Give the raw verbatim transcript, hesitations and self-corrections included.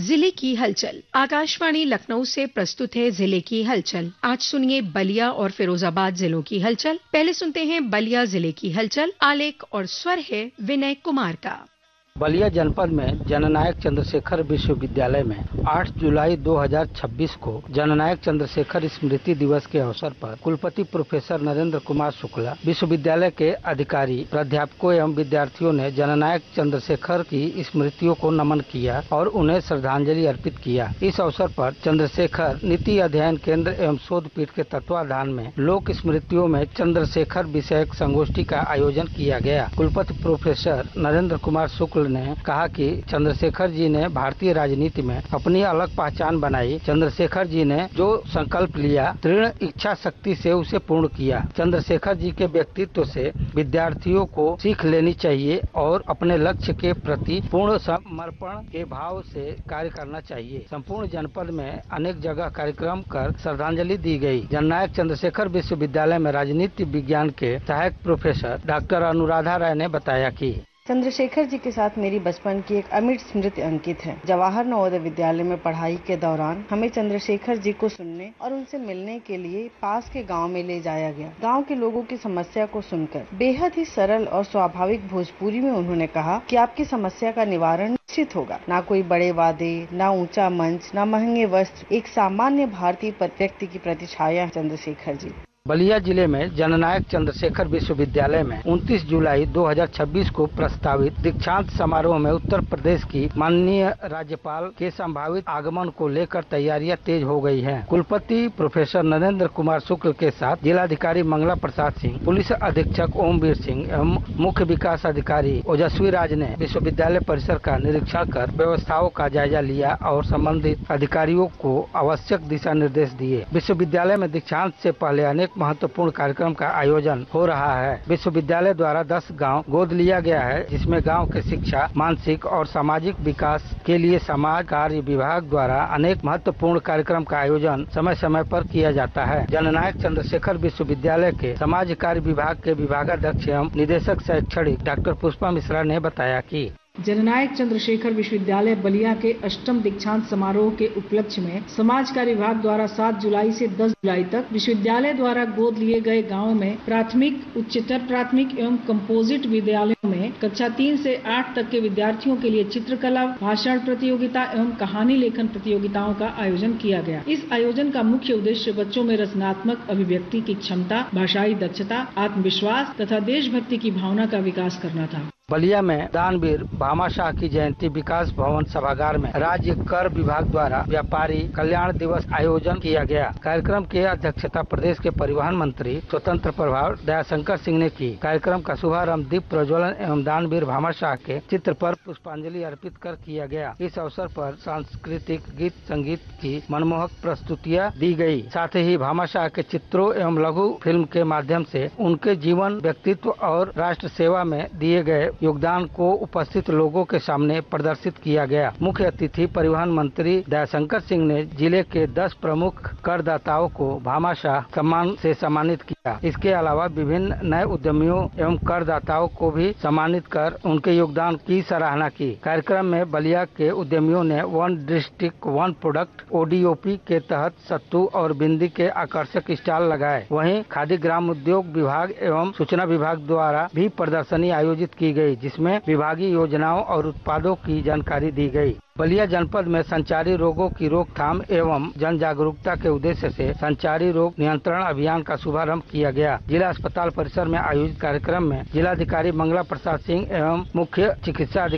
जिले की हलचल। आकाशवाणी लखनऊ से प्रस्तुत है जिले की हलचल। आज सुनिए बलिया और फिरोजाबाद जिलों की हलचल। पहले सुनते हैं बलिया जिले की हलचल। आलेख और स्वर है विनय कुमार का। बलिया जनपद में जननायक चंद्रशेखर विश्वविद्यालय में आठ जुलाई दो हज़ार छब्बीस को जननायक चंद्रशेखर स्मृति दिवस के अवसर पर कुलपति प्रोफेसर नरेंद्र कुमार शुक्ला, विश्वविद्यालय के अधिकारी, प्राध्यापकों एवं विद्यार्थियों ने जननायक चंद्रशेखर की स्मृतियों को नमन किया और उन्हें श्रद्धांजलि अर्पित किया। इस अवसर पर चंद्रशेखर नीति अध्ययन केंद्र एवं शोध पीठ के तत्वाधान में लोक स्मृतियों में चंद्रशेखर विषयक संगोष्ठी का आयोजन किया गया। कुलपति प्रोफेसर नरेंद्र कुमार शुक्ल ने कहा कि चंद्रशेखर जी ने भारतीय राजनीति में अपनी अलग पहचान बनाई। चंद्रशेखर जी ने जो संकल्प लिया, दृढ़ इच्छा शक्ति से उसे पूर्ण किया। चंद्रशेखर जी के व्यक्तित्व से विद्यार्थियों को सीख लेनी चाहिए और अपने लक्ष्य के प्रति पूर्ण समर्पण के भाव से कार्य करना चाहिए। संपूर्ण जनपद में अनेक जगह कार्यक्रम कर श्रद्धांजलि दी गई। जननायक चंद्रशेखर विश्वविद्यालय में राजनीति विज्ञान के सहायक प्रोफेसर डॉक्टर अनुराधा राय ने बताया कि चंद्रशेखर जी के साथ मेरी बचपन की एक अमिट स्मृति अंकित है। जवाहर नवोदय विद्यालय में पढ़ाई के दौरान हमें चंद्रशेखर जी को सुनने और उनसे मिलने के लिए पास के गांव में ले जाया गया। गांव के लोगों की समस्या को सुनकर बेहद ही सरल और स्वाभाविक भोजपुरी में उन्होंने कहा कि आपकी समस्या का निवारण निश्चित होगा। ना कोई बड़े वादे, ना ऊंचा मंच, ना महंगे वस्त्र, एक सामान्य भारतीय व्यक्ति की प्रतिछाया है चंद्रशेखर जी। बलिया जिले में जननायक चंद्रशेखर विश्वविद्यालय में उनतीस जुलाई दो हज़ार छब्बीस को प्रस्तावित दीक्षांत समारोह में उत्तर प्रदेश की माननीय राज्यपाल के संभावित आगमन को लेकर तैयारियां तेज हो गई हैं। कुलपति प्रोफेसर नरेंद्र कुमार शुक्ल के साथ जिलाधिकारी मंगला प्रसाद सिंह, पुलिस अधीक्षक ओमवीर सिंह एवं मुख्य विकास अधिकारी ओजस्वी राज ने विश्वविद्यालय परिसर का निरीक्षण कर व्यवस्थाओं का जायजा लिया और संबंधित अधिकारियों को आवश्यक दिशा निर्देश दिए। विश्वविद्यालय में दीक्षांत से पहले अनेक महत्वपूर्ण कार्यक्रम का आयोजन हो रहा है। विश्वविद्यालय द्वारा दस गांव गोद लिया गया है, जिसमें गांव के शिक्षा, मानसिक और सामाजिक विकास के लिए समाज कार्य विभाग द्वारा अनेक महत्वपूर्ण कार्यक्रम का आयोजन समय समय पर किया जाता है। जननायक चंद्रशेखर विश्वविद्यालय के समाज कार्य विभाग के विभागाध्यक्ष एवं निदेशक शैक्षणिक डॉक्टर पुष्पा मिश्रा ने बताया कि जननायक चंद्रशेखर विश्वविद्यालय बलिया के अष्टम दीक्षांत समारोह के उपलक्ष्य में समाज कार्य विभाग द्वारा सात जुलाई से दस जुलाई तक विश्वविद्यालय द्वारा गोद लिए गए गांवों में प्राथमिक, उच्चतर प्राथमिक एवं कंपोजिट विद्यालयों में कक्षा तीन से आठ तक के विद्यार्थियों के लिए चित्रकला, भाषण प्रतियोगिता एवं कहानी लेखन प्रतियोगिताओं का आयोजन किया गया। इस आयोजन का मुख्य उद्देश्य बच्चों में रचनात्मक अभिव्यक्ति की क्षमता, भाषाई दक्षता, आत्मविश्वास तथा देशभक्ति की भावना का विकास करना था। बलिया में दानवीर भामाशाह की जयंती विकास भवन सभागार में राज्य कर विभाग द्वारा व्यापारी कल्याण दिवस आयोजन किया गया। कार्यक्रम की अध्यक्षता प्रदेश के परिवहन मंत्री स्वतंत्र प्रभार दयाशंकर सिंह ने की। कार्यक्रम का शुभारंभ दीप प्रज्वलन एवं दानवीर भामाशाह के चित्र पर पुष्पांजलि अर्पित कर किया गया। इस अवसर पर सांस्कृतिक गीत संगीत की मनमोहक प्रस्तुतियाँ दी गयी। साथ ही भामाशाह के चित्रों एवं लघु फिल्म के माध्यम से उनके जीवन, व्यक्तित्व और राष्ट्र सेवा में दिए गए योगदान को उपस्थित लोगों के सामने प्रदर्शित किया गया। मुख्य अतिथि परिवहन मंत्री दयाशंकर सिंह ने जिले के दस प्रमुख करदाताओं को भामाशाह सम्मान से सम्मानित किया। इसके अलावा विभिन्न नए उद्यमियों एवं करदाताओं को भी सम्मानित कर उनके योगदान की सराहना की। कार्यक्रम में बलिया के उद्यमियों ने one district one product O D O P के तहत सत्तू और बिंदी के आकर्षक स्टॉल लगाए। वहीं खादी ग्राम उद्योग विभाग एवं सूचना विभाग द्वारा भी प्रदर्शनी आयोजित की गई, जिसमें विभागीय योजनाओं और उत्पादों की जानकारी दी गई। बलिया जनपद में संचारी रोगों की रोकथाम एवं जन जागरूकता के उद्देश्य से संचारी रोग नियंत्रण अभियान का शुभारंभ किया गया। जिला अस्पताल परिसर में आयोजित कार्यक्रम में जिलाधिकारी मंगला प्रसाद सिंह एवं मुख्य चिकित्सा